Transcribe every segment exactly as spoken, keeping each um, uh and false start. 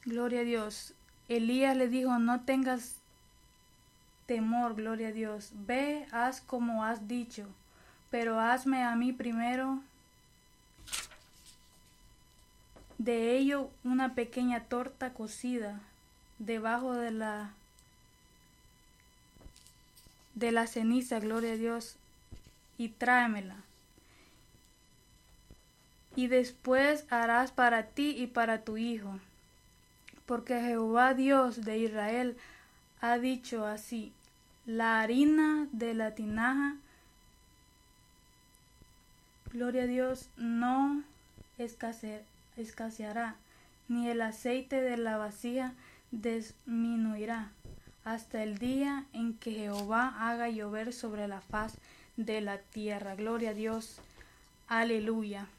Gloria a Dios. Elías le dijo, no tengas temor, gloria a Dios. Ve, haz como has dicho, pero hazme a mí primero de ello una pequeña torta cocida debajo de la de la ceniza, gloria a Dios, y tráemela. Y después harás para ti y para tu hijo, porque Jehová Dios de Israel ha dicho así: la harina de la tinaja, gloria a Dios, no escase, escaseará, ni el aceite de la vasija disminuirá, hasta el día en que Jehová haga llover sobre la faz de la tierra. Gloria a Dios, aleluya.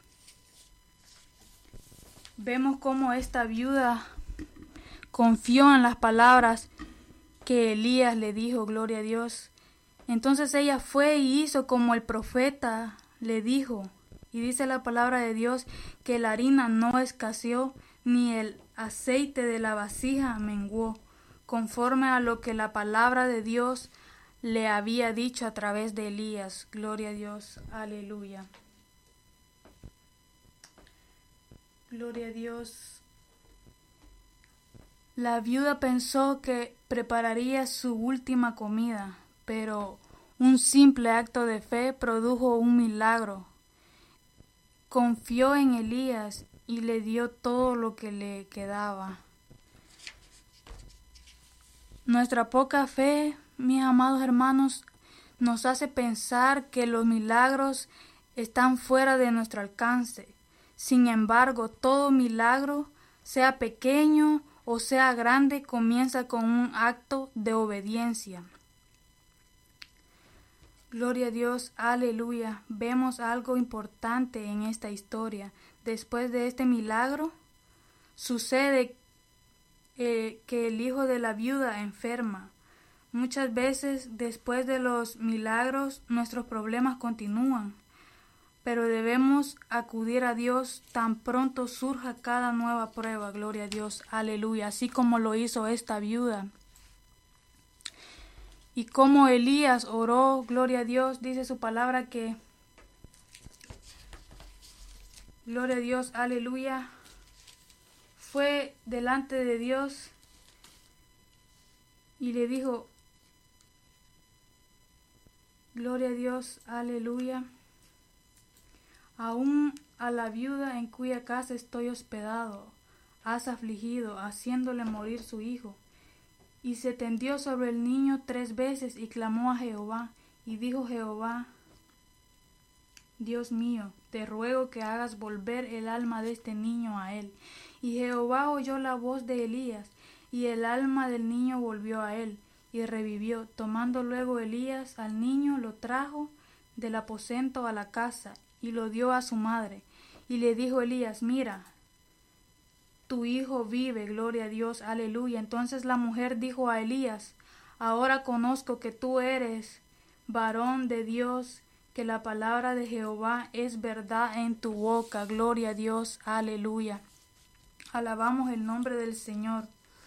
Vemos cómo esta viuda confió en las palabras que Elías le dijo, gloria a Dios. Entonces ella fue y hizo como el profeta le dijo. Y dice la palabra de Dios que la harina no escaseó, ni el aceite de la vasija menguó, conforme a lo que la palabra de Dios le había dicho a través de Elías. Gloria a Dios, aleluya. Gloria a Dios. La viuda pensó que prepararía su última comida, pero un simple acto de fe produjo un milagro. Confió en Elías y le dio todo lo que le quedaba. Nuestra poca fe, mis amados hermanos, nos hace pensar que los milagros están fuera de nuestro alcance. Sin embargo, todo milagro, sea pequeño o sea grande, comienza con un acto de obediencia. Gloria a Dios, aleluya. Vemos algo importante en esta historia. Después de este milagro, sucede eh, que el hijo de la viuda enferma. Muchas veces, después de los milagros, nuestros problemas continúan. Pero debemos acudir a Dios tan pronto surja cada nueva prueba, gloria a Dios, aleluya, así como lo hizo esta viuda. Y como Elías oró, gloria a Dios, dice su palabra que, gloria a Dios, aleluya, fue delante de Dios y le dijo, gloria a Dios, aleluya, aún a la viuda en cuya casa estoy hospedado, has afligido, haciéndole morir su hijo. Y se tendió sobre el niño tres veces y clamó a Jehová. Y dijo Jehová, Dios mío, te ruego que hagas volver el alma de este niño a él. Y Jehová oyó la voz de Elías, y el alma del niño volvió a él, y revivió. Tomando luego Elías al niño, lo trajo del aposento a la casa, y lo dio a su madre. Y le dijo Elías, mira, tu hijo vive, gloria a Dios, aleluya. Entonces la mujer dijo a Elías, ahora conozco que tú eres varón de Dios, que la palabra de Jehová es verdad en tu boca, gloria a Dios, aleluya. Alabamos el nombre del Señor.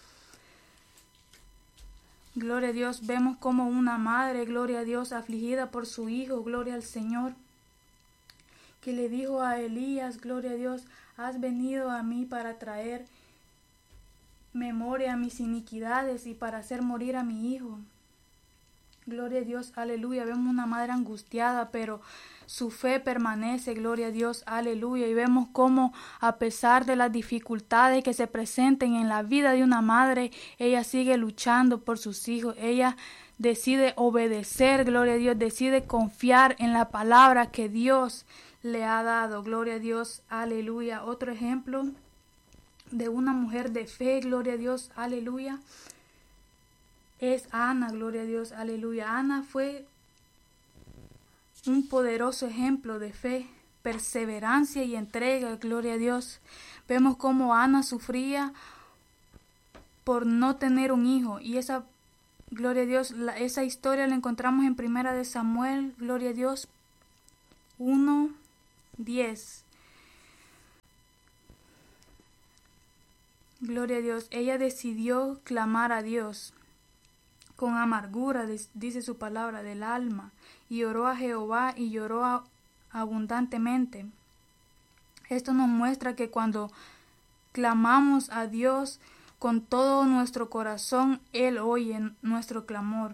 Gloria a Dios, vemos como una madre, gloria a Dios, afligida por su hijo, gloria al Señor, que le dijo a Elías, gloria a Dios, has venido a mí para traer memoria a mis iniquidades y para hacer morir a mi hijo. Gloria a Dios, aleluya. Vemos una madre angustiada, pero su fe permanece, gloria a Dios, aleluya. Y vemos cómo, a pesar de las dificultades que se presenten en la vida de una madre, ella sigue luchando por sus hijos. Ella decide obedecer, gloria a Dios, decide confiar en la palabra que Dios le ha dado, gloria a Dios, aleluya. Otro ejemplo de una mujer de fe, gloria a Dios, aleluya, es Ana, gloria a Dios, aleluya. Ana fue un poderoso ejemplo de fe, perseverancia y entrega, gloria a Dios. Vemos cómo Ana sufría por no tener un hijo, y esa, gloria a Dios, la, esa historia la encontramos en Primera de Samuel, gloria a Dios, uno diez. Gloria a Dios. Ella decidió clamar a Dios con amargura, dice su palabra, del alma, y oró a Jehová y lloró abundantemente. Esto nos muestra que cuando clamamos a Dios con todo nuestro corazón, Él oye nuestro clamor.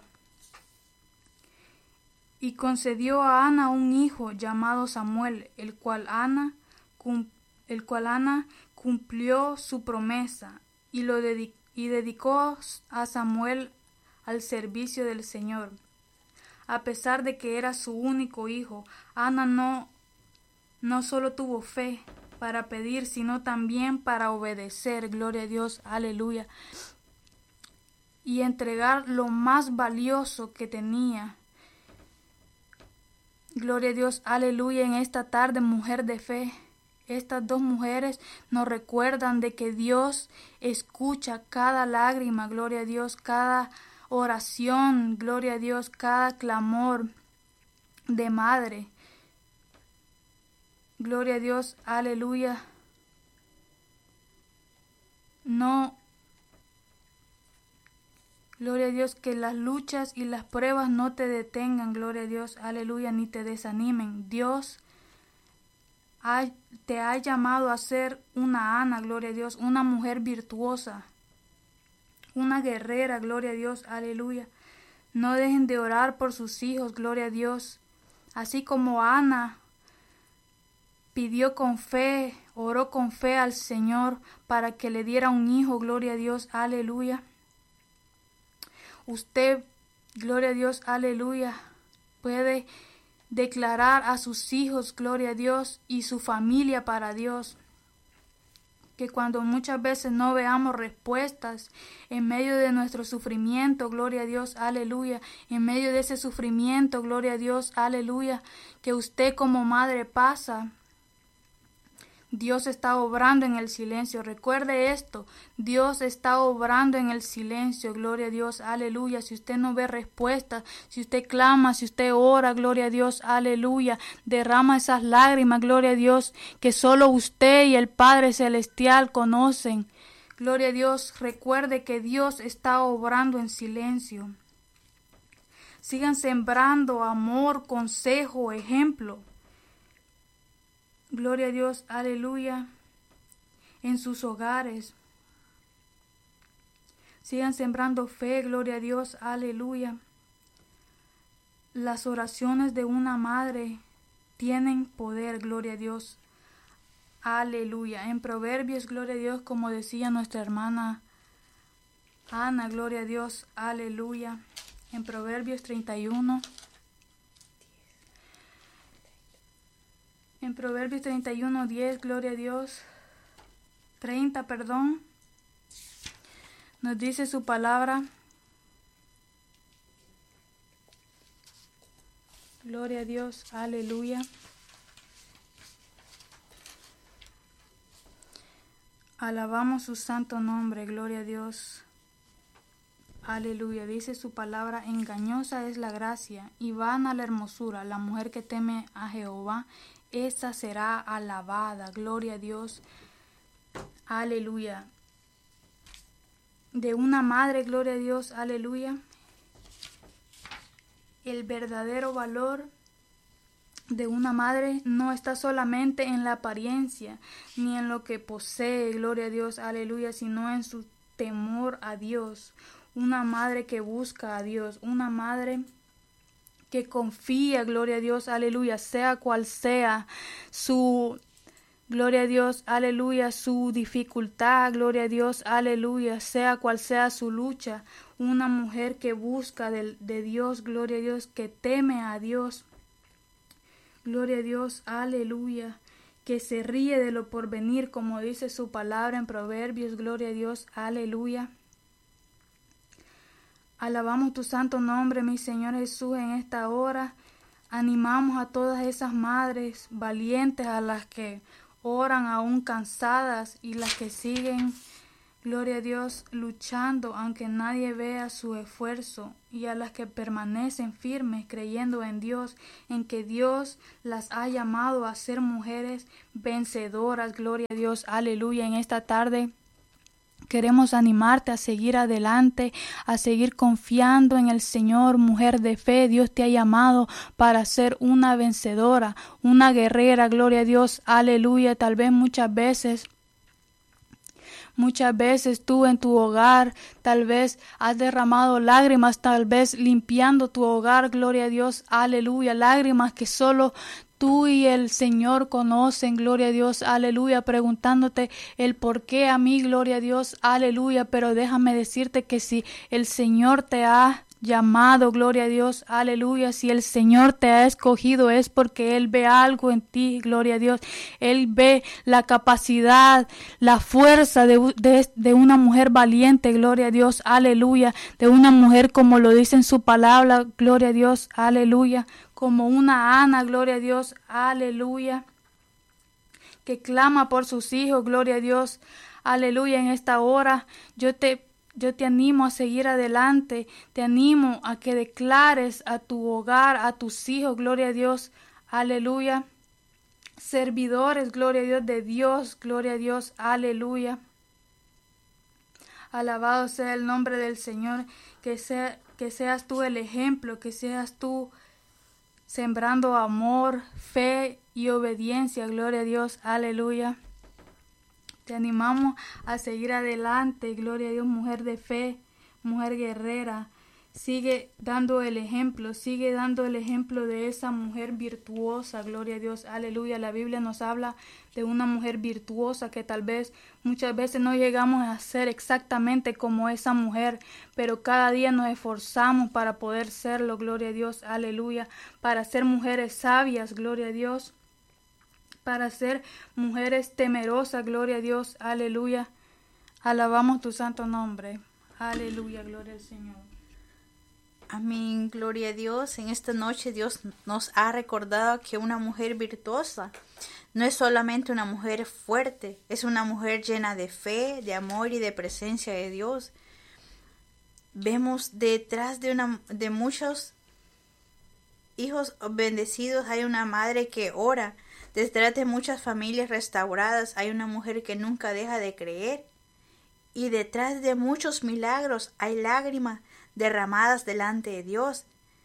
Y concedió a Ana un hijo llamado Samuel, el cual Ana, el cual Ana cumplió su promesa y lo dedic- y dedicó a Samuel al servicio del Señor. A pesar de que era su único hijo, Ana no, no solo tuvo fe para pedir, sino también para obedecer, gloria a Dios, aleluya, y entregar lo más valioso que tenía. Gloria a Dios, aleluya. En esta tarde, mujer de fe, estas dos mujeres nos recuerdan de que Dios escucha cada lágrima, gloria a Dios, cada oración, gloria a Dios, cada clamor de madre. Gloria a Dios, aleluya. No, gloria a Dios, que las luchas y las pruebas no te detengan, gloria a Dios, aleluya, ni te desanimen. Dios ha, te ha llamado a ser una Ana, gloria a Dios, una mujer virtuosa, una guerrera, gloria a Dios, aleluya. No dejen de orar por sus hijos, gloria a Dios. Así como Ana pidió con fe, oró con fe al Señor para que le diera un hijo, gloria a Dios, aleluya. Usted, gloria a Dios, aleluya, puede declarar a sus hijos, gloria a Dios, y su familia para Dios. Que cuando muchas veces no veamos respuestas en medio de nuestro sufrimiento, gloria a Dios, aleluya, en medio de ese sufrimiento, gloria a Dios, aleluya, que usted como madre pasa, Dios está obrando en el silencio. Recuerde esto, Dios está obrando en el silencio, gloria a Dios, aleluya. Si usted no ve respuesta, si usted clama, si usted ora, gloria a Dios, aleluya, derrama esas lágrimas, gloria a Dios, que solo usted y el Padre Celestial conocen. Gloria a Dios, recuerde que Dios está obrando en silencio. Sigan sembrando amor, consejo, ejemplo. Gloria a Dios, aleluya, en sus hogares. Sigan sembrando fe, gloria a Dios, aleluya. Las oraciones de una madre tienen poder, gloria a Dios, aleluya. En Proverbios, gloria a Dios, como decía nuestra hermana Ana, gloria a Dios, aleluya. En Proverbios treinta y uno. En Proverbios treinta y uno, diez, gloria a Dios, treinta, perdón, nos dice su palabra, gloria a Dios, aleluya. Alabamos su santo nombre, gloria a Dios, aleluya. Dice su palabra, engañosa es la gracia y vana la hermosura, la mujer que teme a Jehová, esa será alabada, gloria a Dios, aleluya. De una madre, gloria a Dios, aleluya. El verdadero valor de una madre no está solamente en la apariencia, ni en lo que posee, gloria a Dios, aleluya, sino en su temor a Dios. Una madre que busca a Dios, una madre que confía, gloria a Dios, aleluya, sea cual sea su, gloria a Dios, aleluya, su dificultad, gloria a Dios, aleluya, sea cual sea su lucha, una mujer que busca de, de Dios, gloria a Dios, que teme a Dios, gloria a Dios, aleluya, que se ríe de lo porvenir, como dice su palabra en Proverbios, gloria a Dios, aleluya. Alabamos tu santo nombre, mi Señor Jesús, en esta hora. Animamos a todas esas madres valientes, a las que oran aún cansadas y las que siguen, gloria a Dios, luchando aunque nadie vea su esfuerzo, y a las que permanecen firmes creyendo en Dios, en que Dios las ha llamado a ser mujeres vencedoras, gloria a Dios, aleluya. En esta tarde Queremos animarte a seguir adelante, a seguir confiando en el Señor, mujer de fe. Dios te ha llamado para ser una vencedora, una guerrera, gloria a Dios, aleluya. Tal vez muchas veces, muchas veces tú en tu hogar, tal vez has derramado lágrimas, tal vez limpiando tu hogar, gloria a Dios, aleluya. Lágrimas que solo tú y el Señor conocen, gloria a Dios, aleluya, preguntándote el por qué a mí, gloria a Dios, aleluya, pero déjame decirte que si el Señor te ha llamado, gloria a Dios, aleluya, si el Señor te ha escogido es porque Él ve algo en ti, gloria a Dios, Él ve la capacidad, la fuerza de, de, de una mujer valiente, gloria a Dios, aleluya, de una mujer como lo dice en su palabra, gloria a Dios, aleluya, como una Ana, gloria a Dios, aleluya, que clama por sus hijos, gloria a Dios, aleluya. En esta hora yo te, yo te animo a seguir adelante, te animo a que declares a tu hogar, a tus hijos, gloria a Dios, aleluya, servidores, gloria a Dios, de Dios, gloria a Dios, aleluya. Alabado sea el nombre del Señor, que, sea, que seas tú el ejemplo, que seas tú sembrando amor, fe y obediencia, gloria a Dios, aleluya. Te animamos a seguir adelante, gloria a Dios, mujer de fe, mujer guerrera. Sigue dando el ejemplo, sigue dando el ejemplo de esa mujer virtuosa, gloria a Dios, aleluya. La Biblia nos habla de una mujer virtuosa que tal vez muchas veces no llegamos a ser exactamente como esa mujer, pero cada día nos esforzamos para poder serlo, gloria a Dios, aleluya, para ser mujeres sabias, gloria a Dios, para ser mujeres temerosas, gloria a Dios, aleluya. Alabamos tu santo nombre, aleluya, gloria al Señor. Amén, gloria a Dios. En esta noche Dios nos ha recordado que una mujer virtuosa no es solamente una mujer fuerte, es una mujer llena de fe, de amor y de presencia de Dios. Vemos detrás de, una, de muchos hijos bendecidos hay una madre que ora. Detrás de muchas familias restauradas hay una mujer que nunca deja de creer. Y detrás de muchos milagros hay lágrimas derramadas delante de Dios.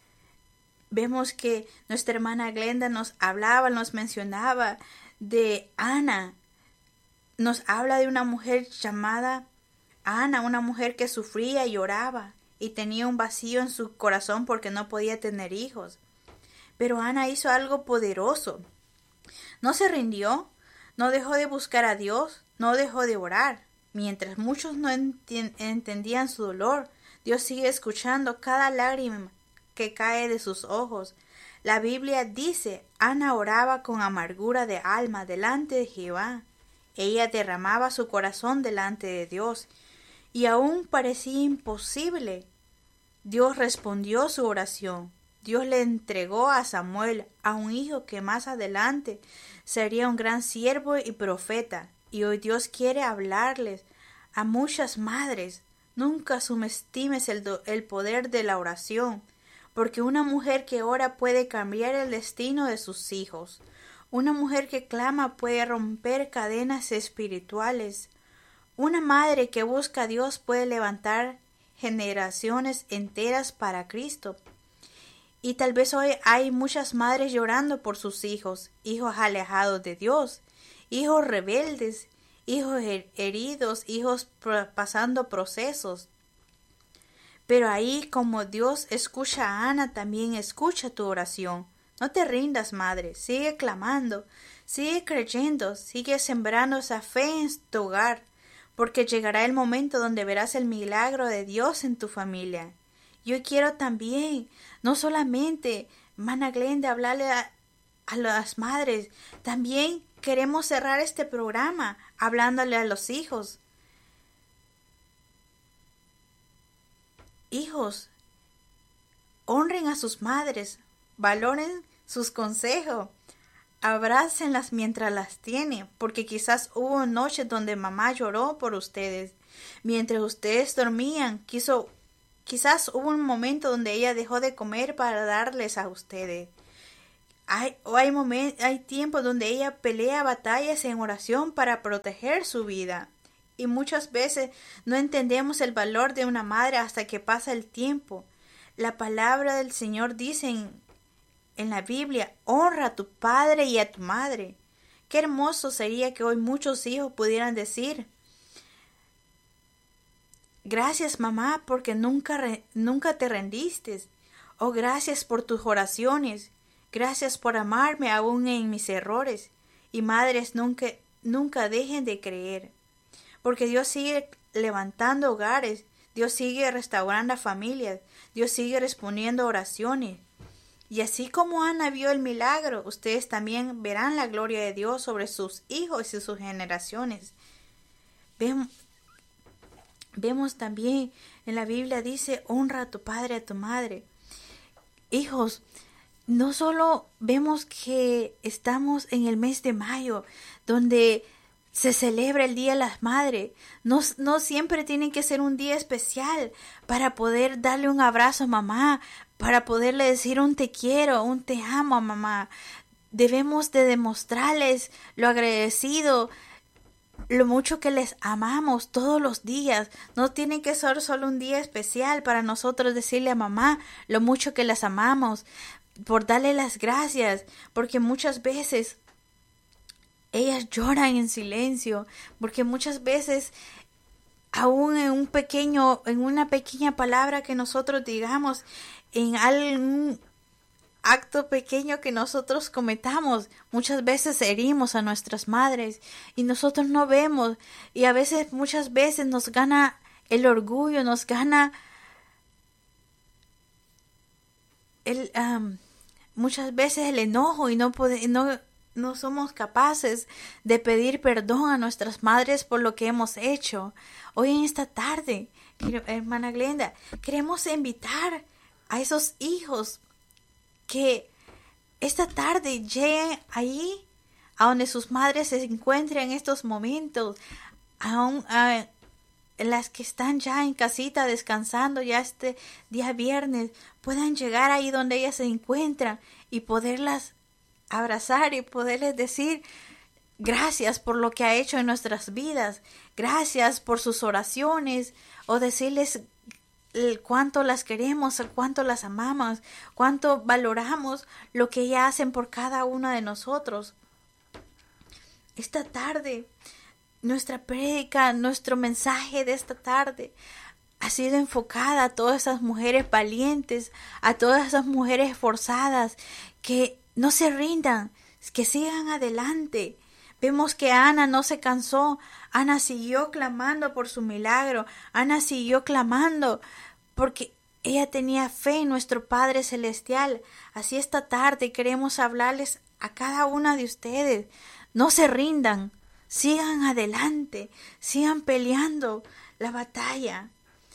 Vemos que nuestra hermana Glenda nos hablaba, nos mencionaba de Ana. Nos habla de una mujer llamada Ana, una mujer que sufría y lloraba y tenía un vacío en su corazón porque no podía tener hijos. Pero Ana hizo algo poderoso. No se rindió, no dejó de buscar a Dios, no dejó de orar. Mientras muchos no enti- entendían su dolor, Dios sigue escuchando cada lágrima que cae de sus ojos. La Biblia dice, Ana oraba con amargura de alma delante de Jehová. Ella derramaba su corazón delante de Dios, y aún parecía imposible. Dios respondió su oración. Dios le entregó a Samuel, a un hijo que más adelante sería un gran siervo y profeta. Y hoy Dios quiere hablarles a muchas madres. Nunca subestimes el, do, el poder de la oración, porque una mujer que ora puede cambiar el destino de sus hijos. Una mujer que clama puede romper cadenas espirituales. Una madre que busca a Dios puede levantar generaciones enteras para Cristo. Y tal vez hoy hay muchas madres llorando por sus hijos, hijos alejados de Dios, hijos rebeldes, hijos heridos, hijos pasando procesos. Pero ahí, como Dios escucha a Ana, también escucha tu oración. No te rindas, madre, sigue clamando, sigue creyendo, sigue sembrando esa fe en tu hogar, porque llegará el momento donde verás el milagro de Dios en tu familia. Yo quiero también, no solamente, hermana Glenda, hablarle a, a las madres, también queremos cerrar este programa hablándole a los hijos. Hijos, honren a sus madres, valoren sus consejos, abrácenlas mientras las tienen, porque quizás hubo noches donde mamá lloró por ustedes. Mientras ustedes dormían, quiso, quizás hubo un momento donde ella dejó de comer para darles a ustedes. Hay, o hay, momentos, hay tiempos donde ella pelea batallas en oración para proteger su vida. Y muchas veces no entendemos el valor de una madre hasta que pasa el tiempo. La palabra del Señor dice en, en la Biblia, honra a tu padre y a tu madre. Qué hermoso sería que hoy muchos hijos pudieran decir, gracias mamá porque nunca, re, nunca te rendiste. O gracias por tus oraciones. Gracias por amarme aún en mis errores. Y madres nunca, nunca dejen de creer. Porque Dios sigue levantando hogares. Dios sigue restaurando familias. Dios sigue respondiendo oraciones. Y así como Ana vio el milagro, ustedes también verán la gloria de Dios sobre sus hijos y sus generaciones. Vemos, vemos también en la Biblia dice, honra a tu padre y a tu madre. Hijos, no solo vemos que estamos en el mes de mayo, donde se celebra el Día de las Madres. No, no siempre tiene que ser un día especial para poder darle un abrazo a mamá, para poderle decir un te quiero, un te amo a mamá. Debemos de demostrarles lo agradecido, lo mucho que les amamos todos los días. No tiene que ser solo un día especial para nosotros decirle a mamá lo mucho que las amamos, por darle las gracias, porque muchas veces ellas lloran en silencio, porque muchas veces, aún en un pequeño, en una pequeña palabra que nosotros digamos, en algún acto pequeño que nosotros cometamos, muchas veces herimos a nuestras madres y nosotros no vemos, y a veces, muchas veces nos gana el orgullo, nos gana el, um, muchas veces el enojo y no podemos, no No somos capaces de pedir perdón a nuestras madres por lo que hemos hecho. Hoy en esta tarde, hermana Glenda, queremos invitar a esos hijos que esta tarde lleguen allí a donde sus madres se encuentren en estos momentos, aún a las que están ya en casita descansando ya este día viernes, puedan llegar ahí donde ellas se encuentran y poderlas abrazar y poderles decir gracias por lo que ha hecho en nuestras vidas, gracias por sus oraciones, o decirles cuánto las queremos, cuánto las amamos, cuánto valoramos lo que ellas hacen por cada una de nosotros. Esta tarde, nuestra prédica, nuestro mensaje de esta tarde ha sido enfocada a todas esas mujeres valientes, a todas esas mujeres esforzadas que no se rindan, que sigan adelante. Vemos que Ana no se cansó. Ana siguió clamando por su milagro. Ana siguió clamando porque ella tenía fe en nuestro Padre Celestial. Así esta tarde queremos hablarles a cada una de ustedes. No se rindan. Sigan adelante. Sigan peleando la batalla.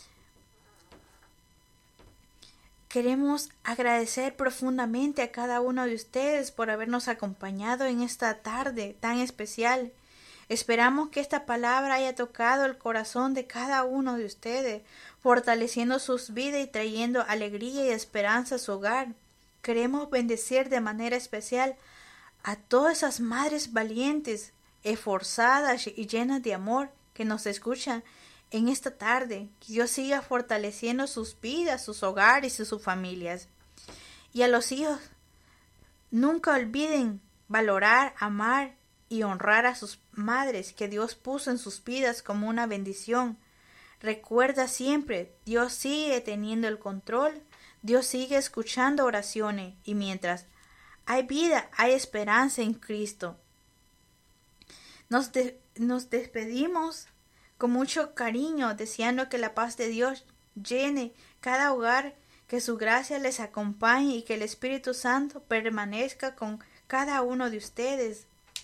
Queremos agradecer profundamente a cada uno de ustedes por habernos acompañado en esta tarde tan especial. Esperamos que esta palabra haya tocado el corazón de cada uno de ustedes, fortaleciendo sus vidas y trayendo alegría y esperanza a su hogar. Queremos bendecir de manera especial a todas esas madres valientes, esforzadas y llenas de amor que nos escuchan en esta tarde. Que Dios siga fortaleciendo sus vidas, sus hogares y sus familias. Y a los hijos, nunca olviden valorar, amar y honrar a sus madres que Dios puso en sus vidas como una bendición. Recuerda siempre, Dios sigue teniendo el control, Dios sigue escuchando oraciones, y mientras hay vida, hay esperanza en Cristo. Nos, de, nos despedimos con mucho cariño, deseando que la paz de Dios llene cada hogar, que su gracia les acompañe y que el Espíritu Santo permanezca con cada uno de ustedes.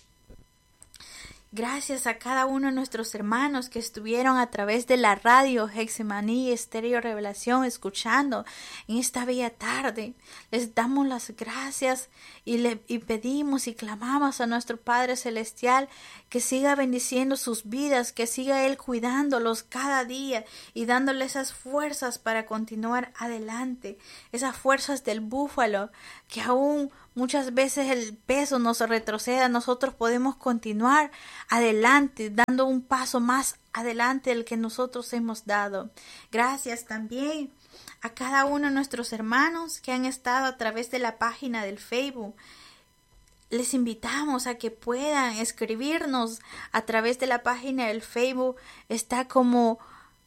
Gracias a cada uno de nuestros hermanos que estuvieron a través de la radio Getsemaní Estéreo Revelación escuchando en esta bella tarde. Les damos las gracias y, le, y pedimos y clamamos a nuestro Padre Celestial que siga bendiciendo sus vidas, que siga Él cuidándolos cada día y dándoles esas fuerzas para continuar adelante, esas fuerzas del búfalo que aún muchas veces el peso nos retroceda, nosotros podemos continuar adelante, dando un paso más adelante del que nosotros hemos dado. Gracias también a cada uno de nuestros hermanos que han estado a través de la página del Facebook. Les invitamos a que puedan escribirnos a través de la página del Facebook. Está como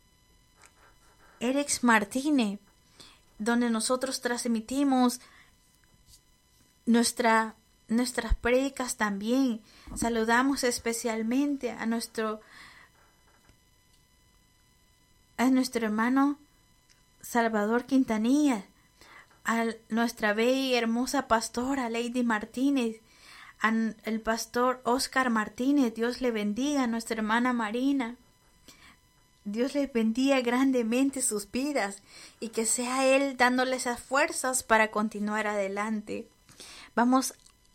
Erex Martínez, donde nosotros transmitimos nuestra, nuestras prédicas también. Saludamos especialmente a nuestro, a nuestro hermano Salvador Quintanilla, a nuestra bella y hermosa pastora Lady Martínez, al pastor Oscar Martínez. Dios le bendiga. A nuestra hermana Marina, Dios les bendiga grandemente sus vidas y que sea Él dándoles esas fuerzas para continuar adelante. Vamos,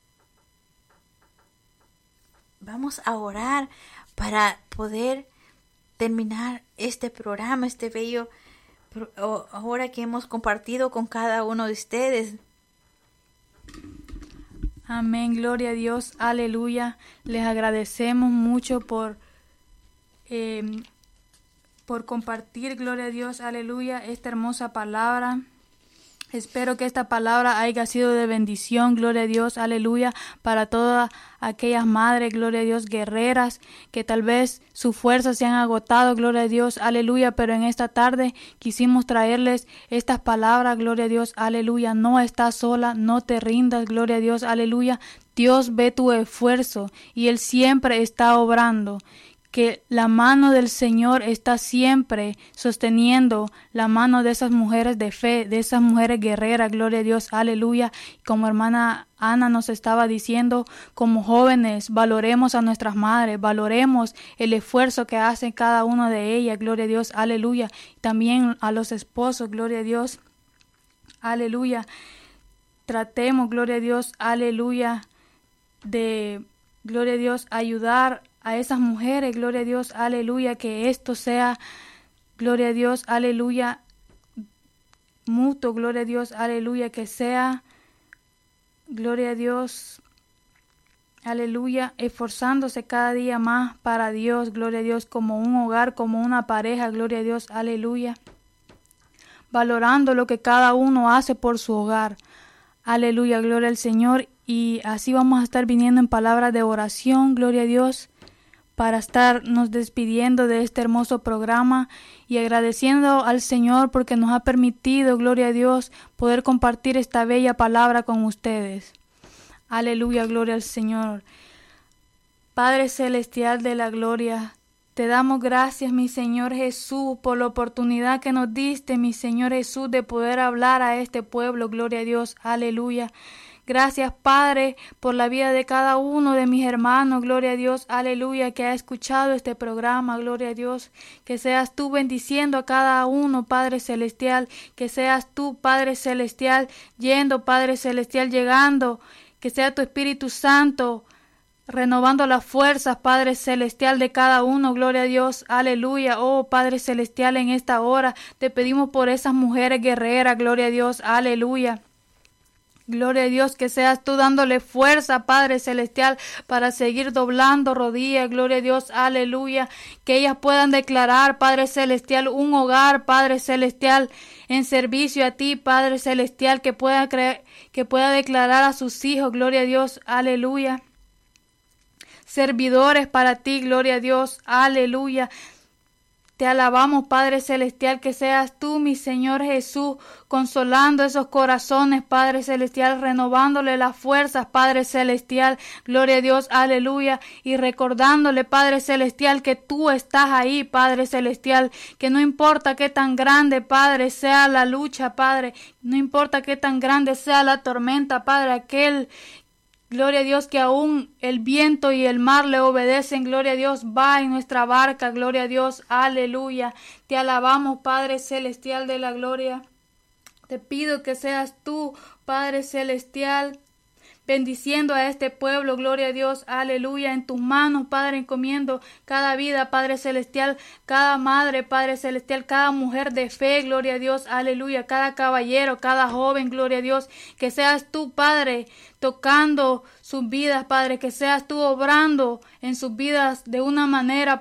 vamos a orar para poder terminar este programa, este bello ahora que hemos compartido con cada uno de ustedes. Amén, gloria a Dios, aleluya. Les agradecemos mucho por, eh, por compartir, gloria a Dios, aleluya, esta hermosa palabra. Espero que esta palabra haya sido de bendición, gloria a Dios, aleluya, para todas aquellas madres, gloria a Dios, guerreras, que tal vez sus fuerzas se han agotado, gloria a Dios, aleluya, pero en esta tarde quisimos traerles estas palabras, gloria a Dios, aleluya. No estás sola, no te rindas, gloria a Dios, aleluya. Dios ve tu esfuerzo y Él siempre está obrando. Que la mano del Señor está siempre sosteniendo la mano de esas mujeres de fe, de esas mujeres guerreras, gloria a Dios, aleluya. Como hermana Ana nos estaba diciendo, como jóvenes, valoremos a nuestras madres, valoremos el esfuerzo que hacen cada una de ellas, gloria a Dios, aleluya. También a los esposos, gloria a Dios, aleluya. Tratemos, gloria a Dios, aleluya, de, gloria a Dios, ayudar a esas mujeres, gloria a Dios, aleluya, que esto sea, gloria a Dios, aleluya, mutuo, gloria a Dios, aleluya, que sea, gloria a Dios, aleluya, esforzándose cada día más para Dios, gloria a Dios, como un hogar, como una pareja, gloria a Dios, aleluya, valorando lo que cada uno hace por su hogar, aleluya, gloria al Señor. Y así vamos a estar viniendo en palabras de oración, gloria a Dios, para estarnos despidiendo de este hermoso programa y agradeciendo al Señor porque nos ha permitido, gloria a Dios, poder compartir esta bella palabra con ustedes. Aleluya, gloria al Señor. Padre celestial de la gloria, te damos gracias, mi Señor Jesús, por la oportunidad que nos diste, mi Señor Jesús, de poder hablar a este pueblo, gloria a Dios, aleluya. Gracias, Padre, por la vida de cada uno de mis hermanos, gloria a Dios, aleluya, que ha escuchado este programa, gloria a Dios, que seas tú bendiciendo a cada uno, Padre Celestial, que seas tú, Padre Celestial, yendo, Padre Celestial, llegando, que sea tu Espíritu Santo, renovando las fuerzas, Padre Celestial, de cada uno, gloria a Dios, aleluya. Oh, Padre Celestial, en esta hora te pedimos por esas mujeres guerreras, gloria a Dios, aleluya. Gloria a Dios, que seas tú dándole fuerza, Padre Celestial, para seguir doblando rodillas, gloria a Dios, aleluya, que ellas puedan declarar, Padre Celestial, un hogar, Padre Celestial, en servicio a ti, Padre Celestial, que pueda creer, que pueda declarar a sus hijos, gloria a Dios, aleluya, servidores para ti, gloria a Dios, aleluya. Te alabamos, Padre Celestial, que seas tú, mi Señor Jesús, consolando esos corazones, Padre Celestial, renovándole las fuerzas, Padre Celestial, gloria a Dios, aleluya, y recordándole, Padre Celestial, que tú estás ahí, Padre Celestial, que no importa qué tan grande, Padre, sea la lucha, Padre, no importa qué tan grande sea la tormenta, Padre, aquel gloria a Dios, que aún el viento y el mar le obedecen. Gloria a Dios, va en nuestra barca. Gloria a Dios, aleluya. Te alabamos, Padre Celestial de la gloria. Te pido que seas tú, Padre Celestial, bendiciendo a este pueblo, gloria a Dios, aleluya. En tus manos, Padre, encomiendo cada vida, Padre celestial, cada madre, Padre celestial, cada mujer de fe, gloria a Dios, aleluya, cada caballero, cada joven, gloria a Dios, que seas tú, Padre, tocando sus vidas, Padre, que seas tú obrando en sus vidas de una manera